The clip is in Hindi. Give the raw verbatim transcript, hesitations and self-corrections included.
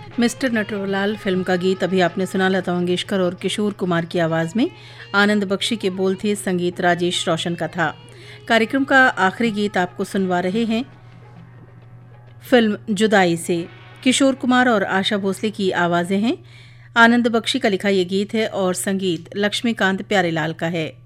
मिस्टर नटवरलाल फिल्म का गीत अभी आपने सुना। लता मंगेशकर और किशोर कुमार की आवाज़ में। आनंद बख्शी के बोल थे, संगीत राजेश रोशन का था। कार्यक्रम का आखिरी गीत आपको सुनवा रहे हैं फिल्म जुदाई से। किशोर कुमार और आशा भोसले की आवाज़ें हैं। आनंद बख्शी का लिखा ये गीत है और संगीत लक्ष्मीकांत प्यारेलाल का है।